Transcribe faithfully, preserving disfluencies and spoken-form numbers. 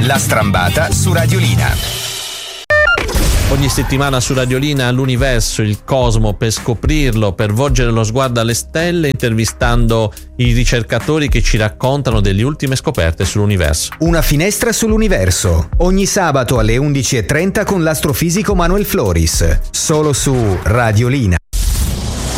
La Strambata su Radiolina. Ogni settimana su Radiolina l'universo, il cosmo, per scoprirlo, per volgere lo sguardo alle stelle, intervistando i ricercatori che ci raccontano delle ultime scoperte sull'universo. Una finestra sull'universo, ogni sabato alle undici e trenta con l'astrofisico Manuel Floris, solo su Radiolina.